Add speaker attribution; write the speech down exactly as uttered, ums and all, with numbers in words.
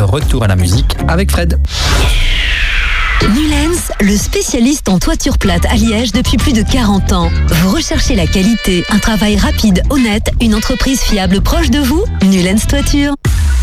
Speaker 1: retour à la musique avec Fred.
Speaker 2: Nulens, le spécialiste en toiture plate à Liège depuis plus de quarante ans. Vous recherchez la qualité, un travail rapide, honnête, une entreprise fiable proche de vous? Nulens Toiture.